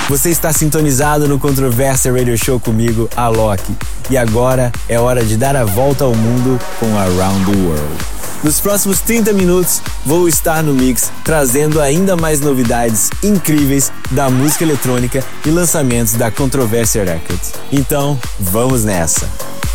Você está sintonizado no Controvérsia Radio Show comigo, Alok. E agora é hora de dar a volta ao mundo com Around the World. Nos próximos 30 minutos, vou estar no mix, trazendo ainda mais novidades incríveis da música eletrônica e lançamentos da Controvérsia Records. Então, vamos nessa!